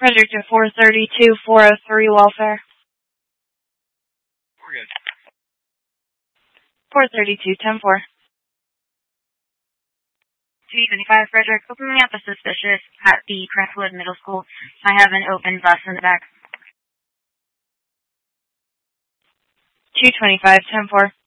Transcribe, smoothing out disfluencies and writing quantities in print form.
Roger to 432, 403 welfare. We're good. 432, 10-4. 225, Frederick, open me up a suspicious at the Crestwood Middle School. I have an open bus in the back. 225, 10-4.